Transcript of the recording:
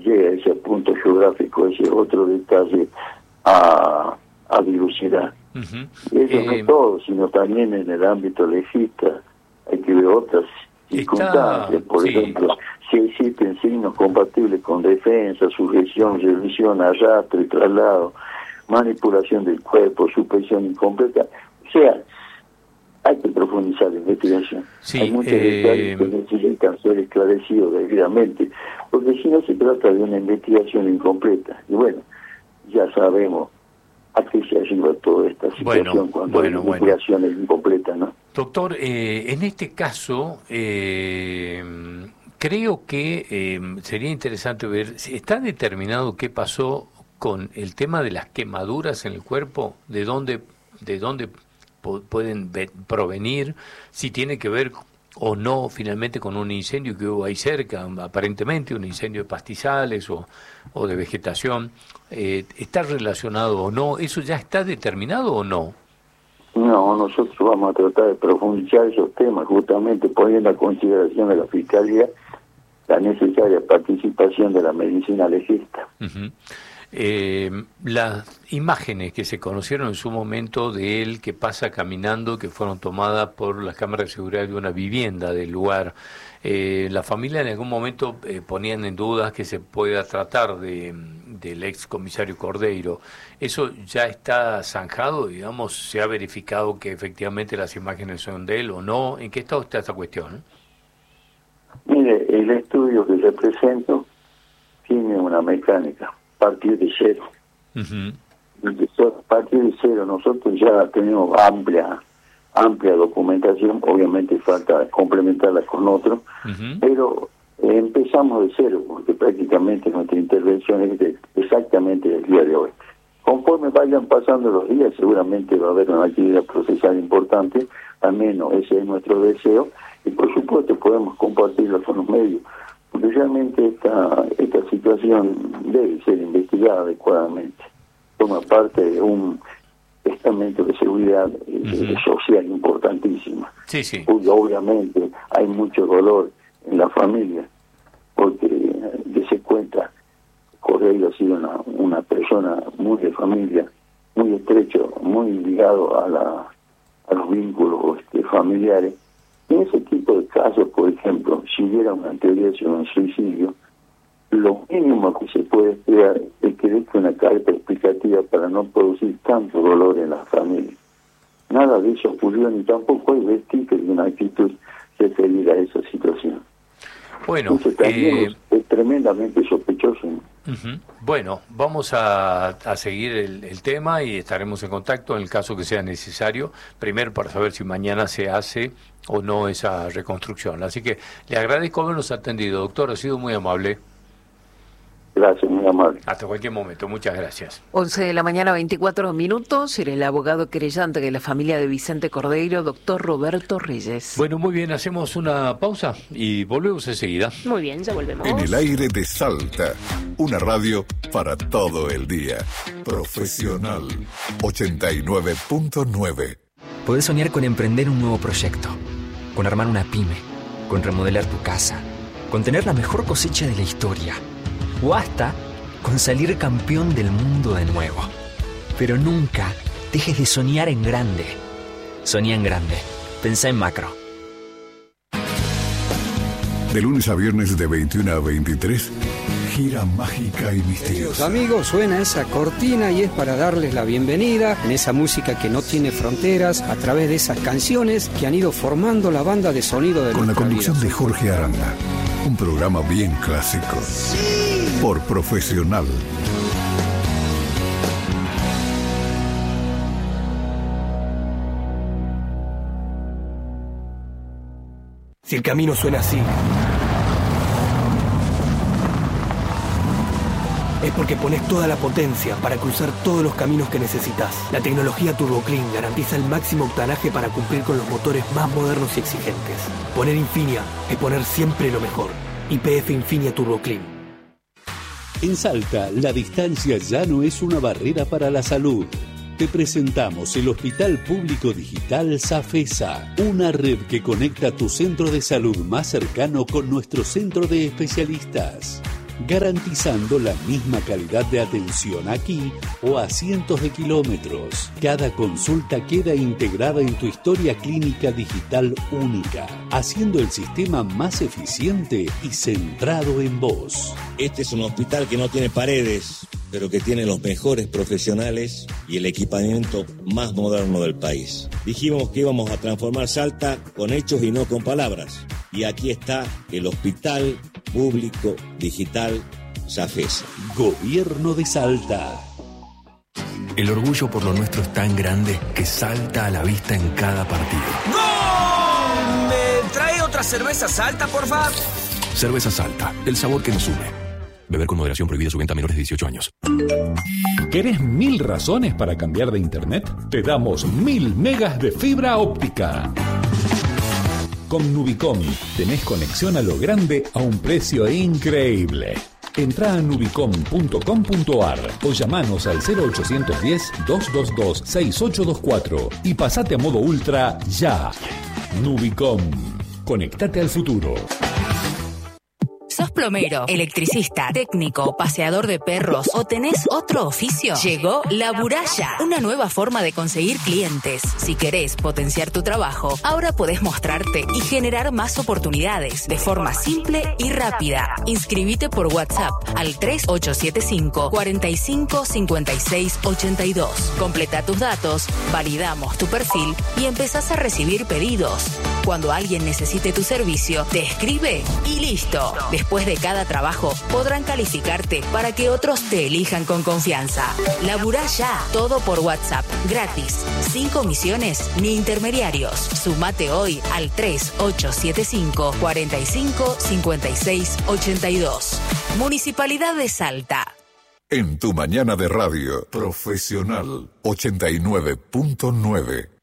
llega ese punto geográfico, ese otro detalle a dilucidar. Y eso no es todo, sino también en el ámbito legista hay que ver otras circunstancias. Por ejemplo, si existen signos compatibles con defensa, sujeción, revisión, arrastre, traslado, manipulación del cuerpo, supresión incompleta, o sea, hay que profundizar la investigación. Hay muchos detalles que necesitan ser esclarecidos debidamente, porque si no se trata de una investigación incompleta. Y bueno, ya sabemos a qué se ayuda toda esta situación cuando la investigación es incompleta, ¿no? Doctor, en este caso, creo que sería interesante ver, ¿está determinado qué pasó con el tema de las quemaduras en el cuerpo? ¿De dónde pueden provenir? Si tiene que ver o no finalmente con un incendio que hubo ahí cerca, aparentemente un incendio de pastizales o de vegetación. ¿Está relacionado o no? ¿Eso ya está determinado o no? No, nosotros vamos a tratar de profundizar esos temas, justamente poniendo a consideración de la Fiscalía la necesaria participación de la medicina legista. Las imágenes que se conocieron en su momento de él que pasa caminando, que fueron tomadas por las cámaras de seguridad de una vivienda del lugar, la familia en algún momento ponían en dudas que se pueda tratar del ex comisario Cordeiro. ¿Eso ya está zanjado, digamos? ¿Se ha verificado que efectivamente las imágenes son de él o no? ¿En qué estado está esta cuestión? Mire, el estudio que se presentó tiene una mecánica, partir de cero. A partir de cero, nosotros ya tenemos amplia documentación, obviamente falta complementarla con otro, pero empezamos de cero, porque prácticamente nuestra intervención es exactamente del día de hoy. Conforme vayan pasando los días, seguramente va a haber una actividad procesal importante, al menos ese es nuestro deseo, y por supuesto podemos compartirlo con los medios, porque realmente esta situación debe ser investigada adecuadamente. Forma parte de un estamento de seguridad social importantísima. Porque obviamente hay mucho dolor en la familia, porque se cuenta, Correio ha sido una persona muy de familia, muy estrecho, muy ligado a los vínculos familiares. En ese tipo de casos, por ejemplo, si hubiera una teoría sobre un suicidio, lo mínimo que se puede esperar es que deje una carta explicativa para no producir tanto dolor en la familia. Nada de eso ocurrió, ni tampoco hay vestigios de una actitud referida a esa situación. Bueno, entonces también es tremendamente sospechoso. Bueno, vamos a seguir el tema y estaremos en contacto en el caso que sea necesario, primero para saber si mañana se hace o no esa reconstrucción. Así que le agradezco habernos atendido, doctor, ha sido muy amable. Gracias, muy amable. Hasta cualquier momento, muchas gracias. 11 de la mañana, 24 minutos, era el abogado querellante de la familia de Vicente Cordeiro, doctor Roberto Reyes. Bueno, muy bien, hacemos una pausa y volvemos enseguida. Muy bien, ya volvemos. En el aire de Salta, una radio para todo el día. Profesional 89.9. Podés soñar con emprender un nuevo proyecto, con armar una pyme, con remodelar tu casa, con tener la mejor cosecha de la historia, o hasta con salir campeón del mundo de nuevo. Pero nunca dejes de soñar en grande. Soñá en grande. Pensá en macro. De lunes a viernes de 21 a 23, gira mágica y misteriosa. Amigos, suena esa cortina y es para darles la bienvenida en esa música que no tiene fronteras, a través de esas canciones que han ido formando la banda de sonido de con la conducción vida. De Jorge Aranda. Un programa bien clásico. Por Profesional. Si el camino suena así, es porque pones toda la potencia para cruzar todos los caminos que necesitas. La tecnología Turbo Clean garantiza el máximo octanaje para cumplir con los motores más modernos y exigentes. Poner Infinia es poner siempre lo mejor. YPF Infinia Turbo Clean. En Salta, la distancia ya no es una barrera para la salud. Te presentamos el Hospital Público Digital Safesa, una red que conecta tu centro de salud más cercano con nuestro centro de especialistas. garantizando la misma calidad de atención aquí o a cientos de kilómetros. Cada consulta queda integrada en tu historia clínica digital única, haciendo el sistema más eficiente y centrado en vos. Este es un hospital que no tiene paredes, pero que tiene los mejores profesionales y el equipamiento más moderno del país. Dijimos que íbamos a transformar Salta con hechos y no con palabras. Y aquí está el Hospital Público Digital SAFESA. Gobierno de Salta. El orgullo por lo nuestro es tan grande que salta a la vista en cada partido. ¡Gol! ¿Me trae otra cerveza Salta, por favor? Cerveza Salta, el sabor que nos une. Beber con moderación, prohibida su venta a menores de 18 años. ¿Querés 1000 razones para cambiar de internet? Te damos 1000 megas de fibra óptica. Con Nubicom tenés conexión a lo grande a un precio increíble. Entrá a nubicom.com.ar o llamanos al 0810-222-6824 y pasate a modo ultra ya. Nubicom. Conectate al futuro. ¿Sos plomero, electricista, técnico, paseador de perros o tenés otro oficio? Llegó Laburaya, una nueva forma de conseguir clientes. Si querés potenciar tu trabajo, ahora podés mostrarte y generar más oportunidades de forma simple y rápida. Inscribite por WhatsApp al 3875 45 56 82. Completa tus datos, validamos tu perfil y empezás a recibir pedidos. Cuando alguien necesite tu servicio, te escribe y listo. Después de cada trabajo, podrán calificarte para que otros te elijan con confianza. Laburá ya, todo por WhatsApp, gratis, sin comisiones ni intermediarios. Sumate hoy al 3875 45 56 82. Municipalidad de Salta. En tu mañana de radio, Profesional 89.9.